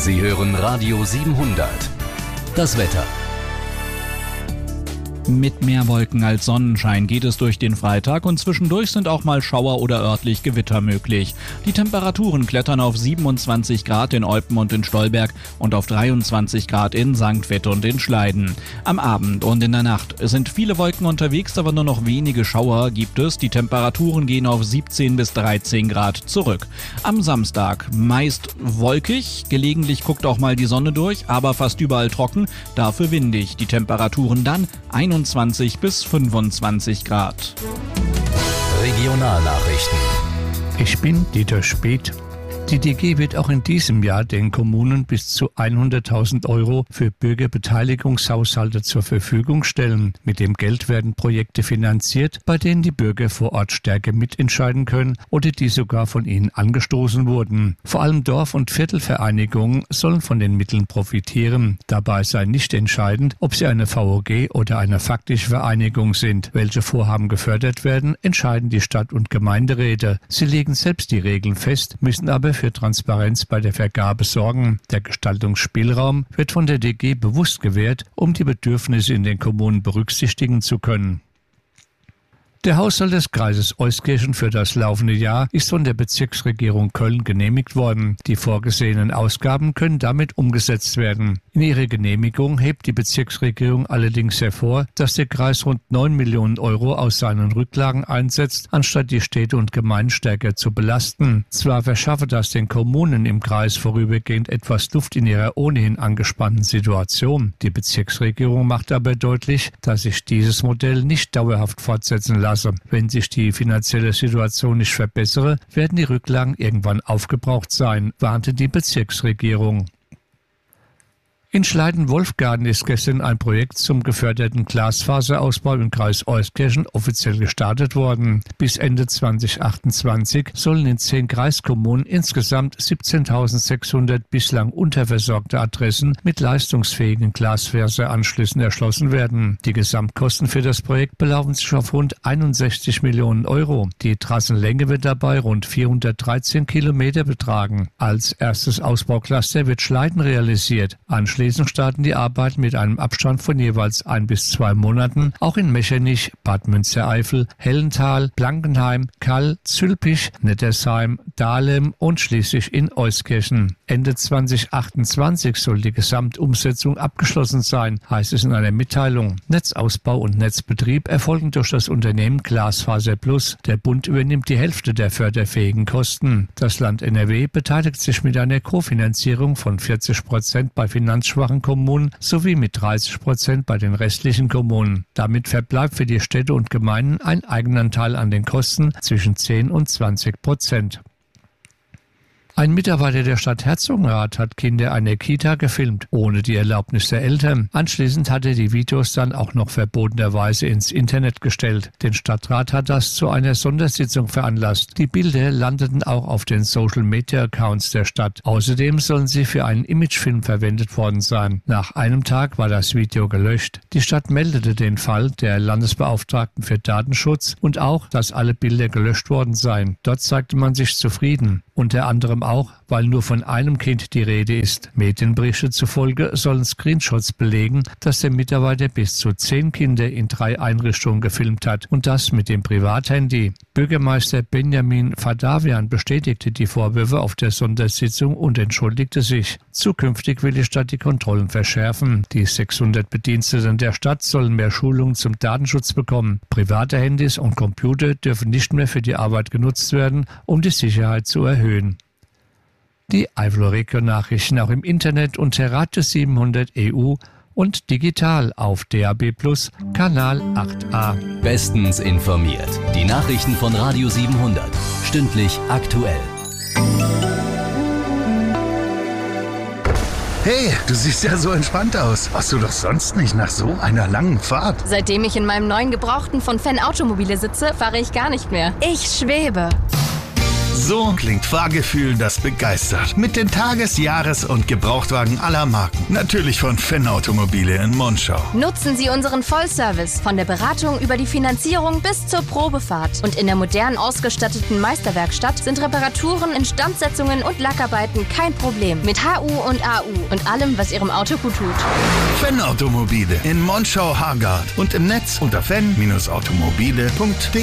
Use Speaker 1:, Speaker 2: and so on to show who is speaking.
Speaker 1: Sie hören Radio 700. Das Wetter.
Speaker 2: Mit mehr Wolken als Sonnenschein geht es durch den Freitag und zwischendurch sind auch mal Schauer oder örtlich Gewitter möglich. Die Temperaturen klettern auf 27 Grad in Eupen und in Stolberg und auf 23 Grad in St. Vith und in Schleiden. Am Abend und in der Nacht sind viele Wolken unterwegs, aber nur noch wenige Schauer gibt es. Die Temperaturen gehen auf 17 bis 13 Grad zurück. Am Samstag meist wolkig, gelegentlich guckt auch mal die Sonne durch, aber fast überall trocken, dafür windig. Die Temperaturen dann 21 bis 25 Grad.
Speaker 1: Regionalnachrichten.
Speaker 3: Ich bin Dieter Speth. Die DG wird auch in diesem Jahr den Kommunen bis zu 100.000 € für Bürgerbeteiligungshaushalte zur Verfügung stellen. Mit dem Geld werden Projekte finanziert, bei denen die Bürger vor Ort stärker mitentscheiden können oder die sogar von ihnen angestoßen wurden. Vor allem Dorf- und Viertelvereinigungen sollen von den Mitteln profitieren. Dabei sei nicht entscheidend, ob sie eine VOG oder eine faktische Vereinigung sind. Welche Vorhaben gefördert werden, entscheiden die Stadt- und Gemeinderäte. Sie legen selbst die Regeln fest, müssen aber für Transparenz bei der Vergabe sorgen. Der Gestaltungsspielraum wird von der DG bewusst gewährt, um die Bedürfnisse in den Kommunen berücksichtigen zu können. Der Haushalt des Kreises Euskirchen für das laufende Jahr ist von der Bezirksregierung Köln genehmigt worden. Die vorgesehenen Ausgaben können damit umgesetzt werden. In ihrer Genehmigung hebt die Bezirksregierung allerdings hervor, dass der Kreis rund 9 Millionen € aus seinen Rücklagen einsetzt, anstatt die Städte und Gemeinden stärker zu belasten. Zwar verschaffe das den Kommunen im Kreis vorübergehend etwas Luft in ihrer ohnehin angespannten Situation. Die Bezirksregierung macht aber deutlich, dass sich dieses Modell nicht dauerhaft fortsetzen lässt. Wenn sich die finanzielle Situation nicht verbessere, werden die Rücklagen irgendwann aufgebraucht sein, warnte die Bezirksregierung. In Schleiden-Wolfgarten ist gestern ein Projekt zum geförderten Glasfaserausbau im Kreis Euskirchen offiziell gestartet worden. Bis Ende 2028 sollen in 10 Kreiskommunen insgesamt 17.600 bislang unterversorgte Adressen mit leistungsfähigen Glasfaseranschlüssen erschlossen werden. Die Gesamtkosten für das Projekt belaufen sich auf rund 61 Millionen €. Die Trassenlänge wird dabei rund 413 Kilometer betragen. Als erstes Ausbaucluster wird Schleiden realisiert. Anschließend starten die Arbeiten mit einem Abstand von jeweils 1 bis 2 Monaten, auch in Mechernich, Bad Münstereifel, Hellental, Blankenheim, Kall, Zülpich, Nettersheim, Dahlem und schließlich in Euskirchen. Ende 2028 soll die Gesamtumsetzung abgeschlossen sein, heißt es in einer Mitteilung. Netzausbau und Netzbetrieb erfolgen durch das Unternehmen Glasfaser Plus. Der Bund übernimmt die Hälfte der förderfähigen Kosten. Das Land NRW beteiligt sich mit einer Kofinanzierung von 40% bei finanzschwachen Kommunen sowie mit 30% bei den restlichen Kommunen. Damit verbleibt für die Städte und Gemeinden ein Eigenanteil an den Kosten zwischen 10 und 20%. Ein Mitarbeiter der Stadt Herzogenrath hat Kinder einer Kita gefilmt, ohne die Erlaubnis der Eltern. Anschließend hat er die Videos dann auch noch verbotenerweise ins Internet gestellt. Den Stadtrat hat das zu einer Sondersitzung veranlasst. Die Bilder landeten auch auf den Social-Media-Accounts der Stadt. Außerdem sollen sie für einen Imagefilm verwendet worden sein. Nach einem Tag war das Video gelöscht. Die Stadt meldete den Fall der Landesbeauftragten für Datenschutz und auch, dass alle Bilder gelöscht worden seien. Dort zeigte man sich zufrieden. Unter anderem auch, weil nur von einem Kind die Rede ist. Medienberichte zufolge sollen Screenshots belegen, dass der Mitarbeiter bis zu 10 Kinder in 3 Einrichtungen gefilmt hat und das mit dem Privathandy. Bürgermeister Benjamin Fadavian bestätigte die Vorwürfe auf der Sondersitzung und entschuldigte sich. Zukünftig will die Stadt die Kontrollen verschärfen. Die 600 Bediensteten der Stadt sollen mehr Schulungen zum Datenschutz bekommen. Private Handys und Computer dürfen nicht mehr für die Arbeit genutzt werden, um die Sicherheit zu erhöhen. Die Eifel Region-Nachrichten auch im Internet unter Radio 700 EU und digital auf DAB+ Kanal 8a.
Speaker 1: Bestens informiert. Die Nachrichten von Radio 700. Stündlich aktuell.
Speaker 4: Hey, du siehst ja so entspannt aus. Warst du doch sonst nicht nach so einer langen Fahrt?
Speaker 5: Seitdem ich in meinem neuen Gebrauchten von Fan Automobile sitze, fahre ich gar nicht mehr. Ich schwebe.
Speaker 4: So klingt Fahrgefühl, das begeistert. Mit den Tages-, Jahres- und Gebrauchtwagen aller Marken. Natürlich von Fenn Automobile in Monschau.
Speaker 5: Nutzen Sie unseren Vollservice von der Beratung über die Finanzierung bis zur Probefahrt. Und in der modern ausgestatteten Meisterwerkstatt sind Reparaturen, Instandsetzungen und Lackarbeiten kein Problem. Mit HU und AU und allem, was Ihrem Auto gut tut.
Speaker 4: Fenn Automobile in Monschau-Hargard und im Netz unter fenn-automobile.de.